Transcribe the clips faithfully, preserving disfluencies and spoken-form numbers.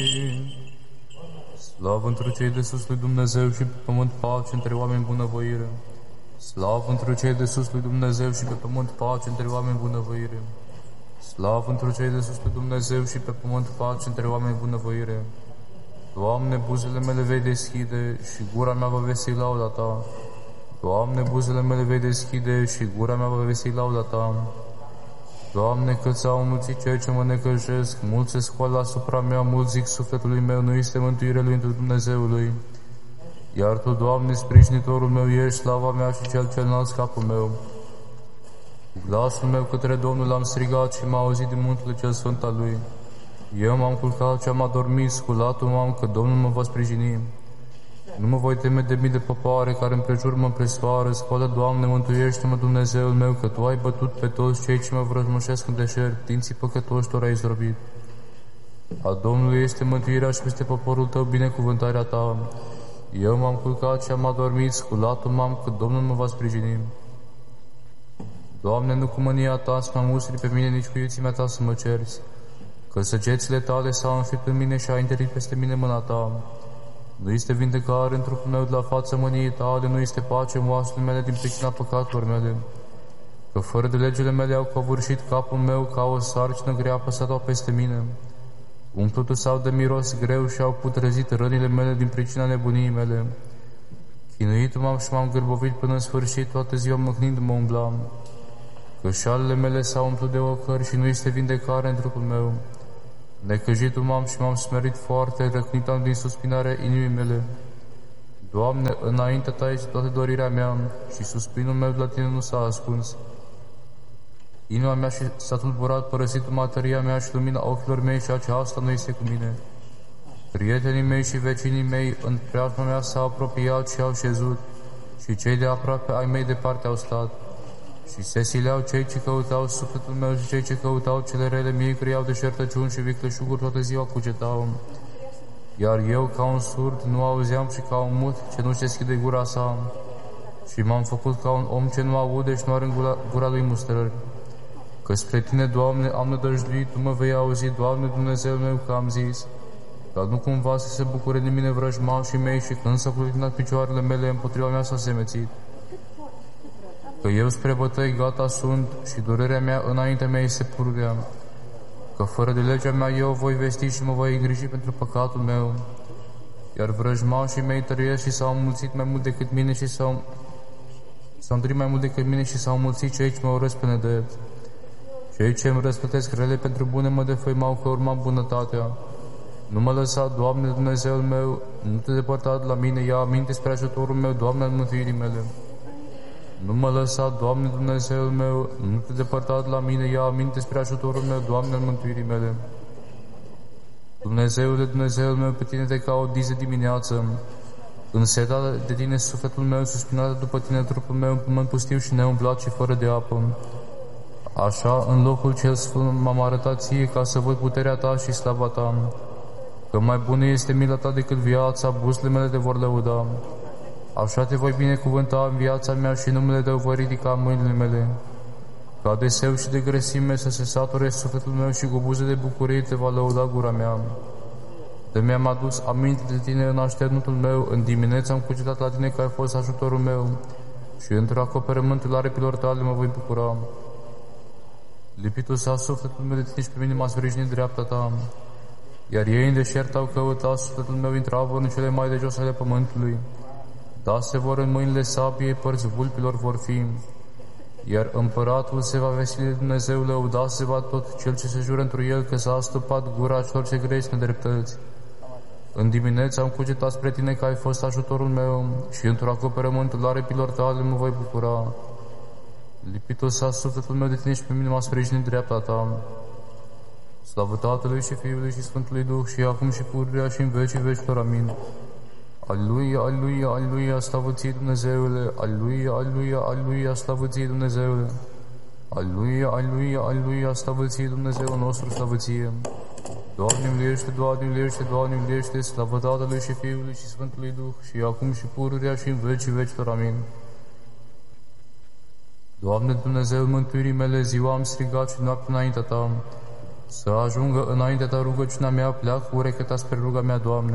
Slavă întru cei de sus lui Dumnezeu și pe pământ pace între oameni bunăvoire. Slavă întru cei de sus lui Dumnezeu și pe pământ pace între oameni bunăvoire. Slavă întru cei de sus lui Dumnezeu și pe pământ pace între oameni bunăvoire. Doamne, buzele mele vei deschide și gura mea va veseli lauda Ta. Doamne, buzele mele vei deschide și gura mea va veseli lauda Ta. Doamne, că ți-au înmulțit cei ce mă necăjesc, mulți se scoală asupra mea, mulți zic sufletului meu, nu este mântuire lui Dumnezeului. Iar Tu, Doamne, sprijinitorul meu, ești slava mea și cel ce înalți capul meu. Cu glasul meu către Domnul am strigat și m-a auzit din muntele cel sfânt al Lui. Eu m-am culcat și am adormit, sculatul m-am, că Domnul mă va sprijini. Nu mă voi teme de mii de popoare care împrejur mă împresoară. Scoală, Doamne, mântuiește-mă, Dumnezeul meu, că Tu ai bătut pe toți cei ce mă vrăjmășesc în deșert, dinții păcătoși Tu ai zdrobit. A Domnului este mântuirea și peste poporul Tău binecuvântarea Ta. Eu m-am culcat și am adormit, sculatul m-am, că Domnul mă va sprijini. Doamne, nu cu mânia Ta să mă musri pe mine, nici cu iuțimea Ta să mă cerți, că săgețile Tale s-au înfipt în mine și a întărit peste mine mâna Ta. Nu este vindecare în trupul meu de la fața mâniei Tale, nu este pace în oasele mele din pricina păcatelor mele. Că fără de legile mele au covârșit capul meu, ca o sarcină grea apăsat-o peste mine. Umplutul s-au de miros greu și au putrezit rănile mele din pricina nebuniei mele. Chinuit m-am și m-am gârbovit până în sfârșit, toată ziua mâhnindu-mă umblam. Că șalele mele s-au umplut de ocări și nu este vindecare în trupul meu. Necăjitul m-am și m-am smerit foarte, răcnit am din suspinarea inimii mele. Doamne, înaintea Ta este toată dorirea mea și suspinul meu de la Tine nu s-a ascuns. Inima mea și s-a tulburat, părăsit materia mea și lumina ochilor mei și aceasta nu este cu mine. Prietenii mei și vecinii mei în preajma mea s-au apropiat și au șezut, și cei de aproape ai mei departe au stat. Și se sileau cei ce căutau sufletul meu și cei ce căutau cele rele mie, criau de șertăciuni și vicleșuguri toată ziua cugetau. Iar eu, ca un surd, nu auzeam și ca un mut ce nu-și deschide gura sa. Și m-am făcut ca un om ce nu aude și nu are în gura, gura lui mustrări. Că spre Tine, Doamne, am nădăjduit, Tu mă vei auzi, Doamne, Dumnezeul meu, că am zis, ca nu cumva să se bucure de mine vrăjmașii mei și când s-au clătinat picioarele mele, împotriva mea s-a semețit. Că eu spre bătăi gata sunt și durerea mea înaintea mea este purgea. Că fără de legea mea eu voi vesti și mă voi îngriji pentru păcatul meu. Iar vrăjmașii mei trăiesc și s-au înmulțit mai mult decât mine și s-au s-au întâlnit mai mult decât mine și s-au înmulțit cei ce mă urăsc pe nedrept. Cei ce îmi răsplătesc rele pentru bune mă defăimau că urma bunătatea. Nu mă lăsa, Doamne, Dumnezeul meu, nu Te depărta de la mine, ia aminte spre ajutorul meu, Doamne, al mântuirii mele. Nu mă lăsa, Doamne, Dumnezeul meu, nu Te depărta de la mine, ia aminte spre ajutorul meu, Doamne, al mântuirii mele. Dumnezeule, Dumnezeul meu, pe Tine Te caut zi de dimineață. Însetat de Tine sufletul meu, suspinat după Tine trupul meu, în pământ pustiu și neumplat și fără de apă. Așa, în locul cel sfânt m-am arătat Ție, ca să văd puterea Ta și slava Ta. Că mai bună este mila Ta decât viața, buzele mele Te vor lăuda. Așa Te voi binecuvânta în viața mea și numele Tău voi ridica în mâinile mele. Ca de seu și de grăsime să se sature sufletul meu și cu buze de bucurie Te va lăuda gura mea. De mi-am adus aminte de Tine în așternutul meu, în dimineața am cugetat la Tine că ai fost ajutorul meu și într-o acoperământul aripilor Tale mă voi bucura. Lipitul s-a sufletul meu de Tine și pe mine m-a sprijinit dreapta Ta. Iar ei în deșert au căutat, sufletul meu intrava în cele mai de jos ale pământului. Da, se vor în mâinile sabiei, părți vulpilor vor fi. Iar împăratul se va veseli de Dumnezeu, lăuda se va tot cel ce se jură întru el, că s-a astupat gura celor ce grăiesc nedreptăți. În dimineață am cugetat spre Tine că ai fost ajutorul meu și într-o acoperământul aripilor Tale mă voi bucura. Lipitul s-a sufletul meu de Tine și pe mine m-a sprijinit dreapta Ta. Slavă Tatălui și Fiului și Sfântului Duh și acum și pururea și în vecii vecilor. Amin. Aleluia, aleluia, aleluia, slavă Ție, Dumnezeule, aleluia, aleluia, aleluia, slavă Ție, Dumnezeule, aleluia, aleluia, aleluia, slavă Ție, Dumnezeul nostru, slavă Ție. Doamne, miluiește, Doamne, miluiește, Doamne, miluiește, slavă Tatălui și Fiului și Sfântului Duh și acum și pururea și în vecii vecilor. Amin. Doamne, Dumnezeul mântuirii mele, ziua am strigat și noaptea înaintea Ta. Să ajungă înaintea Ta rugăciunea mea, pleacă urechea Ta spre ruga mea, Doamne.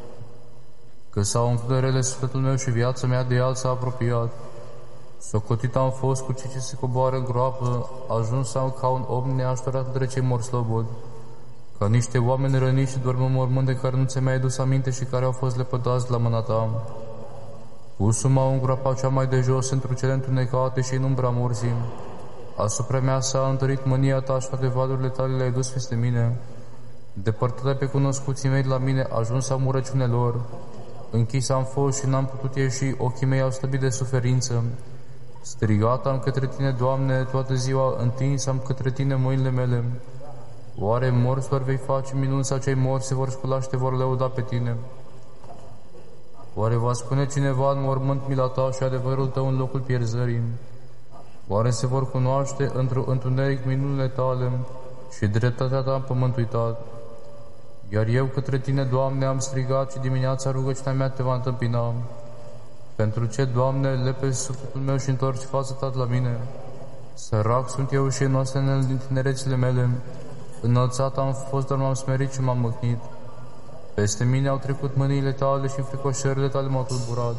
Că s-au umflut de rele sufletul meu și viața mea de El s-a apropiat. Socotit am fost cu cei ce se coboară în groapă, ajuns am ca un om neașterat între cei mor slobod, ca niște oameni răniți și dorm în mormânt de care nu ți mi-ai dus aminte și care au fost lepădați la mâna Ta. Pusul-mă în groapa cea mai de jos, într-o cele întunecate și în umbra morții. Asupra mea s-a întărit mânia Ta și toate valurile Tale le-ai dus peste mine. Depărtate pe cunoscuții mei de la mine, ajuns am urăciune lor. Închis am fost și n-am putut ieși, ochii mei au slăbit de suferință. Strigat am către Tine, Doamne, toată ziua, întins am către Tine mâinile mele. Oare morților vei face minuni sau cei morți se vor scula și Te vor lăuda pe Tine? Oare va spune cineva în mormânt mila Ta și adevărul Tău în locul pierzării? Oare se vor cunoaște într-o întuneric minunile Tale și dreptatea Ta în pământ uitat? Iar eu către Tine, Doamne, am strigat și dimineața rugăciunea mea Te va întâmpina. Pentru ce, Doamne, lepezi sufletul meu și întorci fața Ta de la mine? Sărac sunt eu și noastră din tinerețile mele. Înălțat am fost, dar m-am smerit și m-am măcnit. Peste mine au trecut mâniile Tale și înfricoșările Tale m-au tulburat.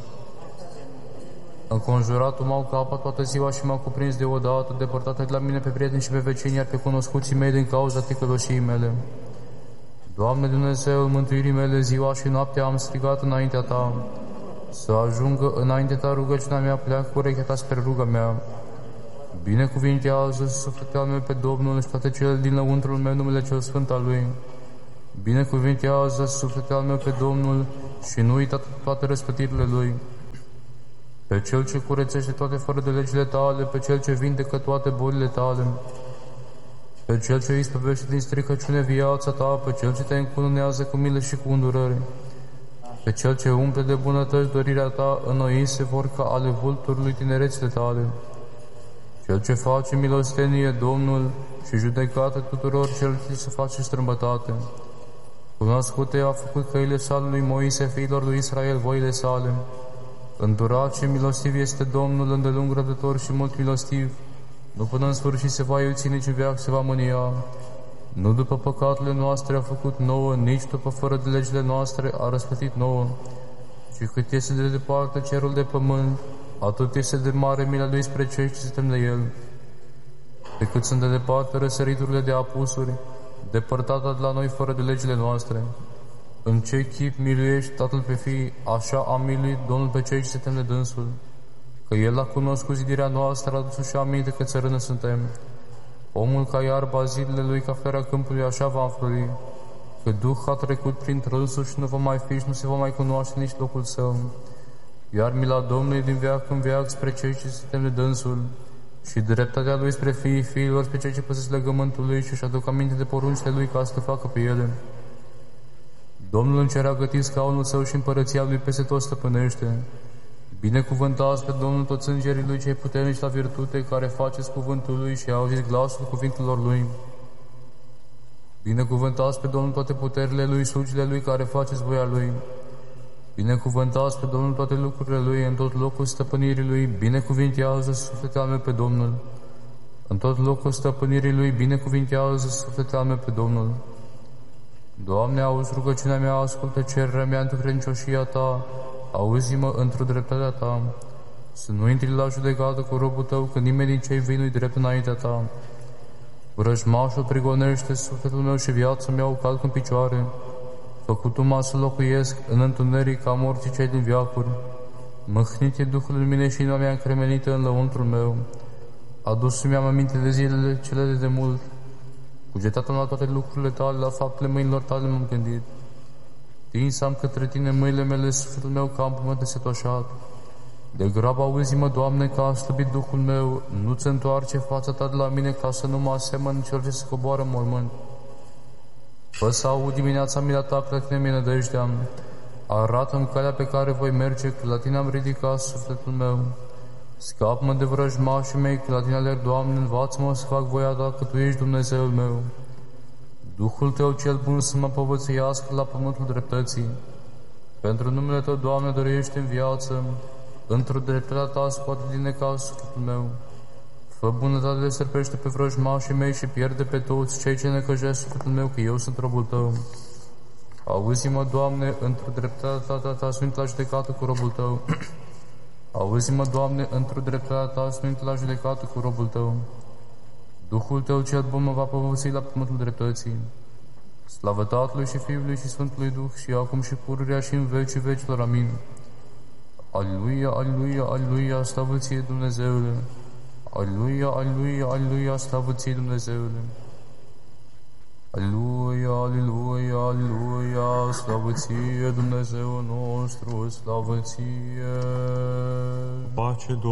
Înconjuratul m-au capat toată ziua și m-au cuprins deodată, depărtate de la mine pe prieteni și pe vecini, iar pe cunoscuții mei din cauza ticăloșii mele. Doamne Dumnezeul mântuirii mele, ziua și noaptea am strigat înaintea Ta. Să ajungă înaintea Ta rugăciunea mea, pleacă urechea Ta spre ruga mea. Binecuvintează sufletul meu pe Domnul și toate cele din lăuntrul meu numele cel sfânt al Lui. Binecuvintează sufletul meu pe Domnul și nu uita toate răspătirile Lui. Pe Cel ce curățește toate fără de legile Tale, pe Cel ce vindecă toate bolile Tale, pe Cel ce îi spăvește din stricăciune viața Ta, pe Cel ce Te încununează cu milă și cu îndurare, pe Cel ce umple de bunătăți dorirea Ta, înnoi se vor ca ale vulturului tinerețile Tale, Cel ce face milostenie, Domnul, și judecată tuturor celor ce se face strâmbătate. Cunoscute a făcut căile sale lui Moise, fiilor lui Israel, voile sale. Îndurat și milostiv este Domnul, îndelung răbdător și mult milostiv. Nu până în sfârșit se va iuți, nici în veac se va mânia. Nu după păcatele noastre a făcut nouă, nici după fără de legile noastre a răsplătit nouă. Și cât este de departe cerul de pământ, atât este de mare mila Lui spre cei ce se tem de El. Pe cât sunt de departe răsăriturile de apusuri, depărtată de la noi fără de legile noastre. În ce chip miluiești Tatăl pe fii, așa a miluit Domnul pe cei ce se tem de dânsul. Că El a cunoscut zidirea noastră, a adus și aminte că țărână suntem. Omul ca iarba zilele lui, ca floarea câmpului, așa va înflori. Că Duh a trecut prin trânsul și nu va mai fi și nu se va mai cunoaște nici locul său. Iar mila Domnului din veac în veac spre cei ce se tem de dânsul și dreptatea Lui spre fiii fiilor, spre cei ce păzesc legământul Lui și își aduc aminte de poruncile Lui ca să le facă pe ele. Domnul în cer a gătit scaunul Său și împărăția Lui peste tot stăpânește. Binecuvântați pe Domnul toți îngerii Lui cei puternici la virtute, care faceți cuvântul Lui și auziți glasul cuvintelor Lui. Binecuvântați pe Domnul toate puterile Lui, slugile Lui, care faceți voia Lui. Binecuvântați pe Domnul toate lucrurile Lui, în tot locul stăpânirii Lui, binecuvintează sufletul meu pe Domnul. În tot locul stăpânirii Lui, binecuvintează sufletul meu pe Domnul. Doamne, auzi rugăciunea mea, ascultă cererea mea într-o credincioșia Ta, auzi-mă într-o dreptatea Ta. Să nu intri la judecată cu robul Tău, că nimeni din cei vii nu-i drept înaintea Ta. Vrăjmașul prigonește sufletul meu și viața mea o calc în picioare. Făcut-o să locuiesc în întuneric ca morții cei din veacuri. Mâhnit-e Duhul în mine și inima mea încremenită în lăuntrul meu. Adus-mi am aminte de zilele cele de demult. Cugetat am la toate lucrurile Tale, la faptele mâinilor Tale m-am gândit. Tins am către Tine mâinile mele, sufletul meu ca în pământ desetoșat. De grabă auzi-mă, Doamne, că a slăbit Duhul meu, nu-ți întoarce fața Ta de la mine, ca să nu mă asemăn cel ce se coboară în mormânt. Fă să aud dimineața mila Ta, că la Tine mi-e nădejdea. Arată-mi calea pe care voi merge, că la Tine am ridicat sufletul meu. Scap-mă de vrăjmașii mei, că la Tine alerg, Doamne, învață-mă să fac voia Ta, că Tu ești Dumnezeul meu. Duhul Tău cel bun să mă povățuiască la pământul dreptății. Pentru numele Tău, Doamne, dăruiește în viață, într-o dreptatea Ta scoate din necaz sufletul meu. Fă bunătate de stârpește pe vrăjmașii mei și pierde pe toți cei ce necăjesc sufletul meu, că eu sunt robul tău. Auzi-mă, Doamne, într-o dreptatea ta, ta sunt la judecată cu robul tău. Auzi-mă, Doamne, într-o dreptatea ta sunt la judecată cu robul tău. Duhul tău cel bun mă va povăsi la pământul dreptății. Slavă Tatălui și Fiului și Sfântului Duh și acum și pururea și în vecii vecilor. Amin. Aleluia, aleluia, aleluia, slavă ție, Dumnezeule. Aleluia, aleluia, aleluia, slavă ție, Dumnezeule. Aleluia, aleluia, aleluia, slavă ție, Dumnezeu nostru, slavă ție. Pace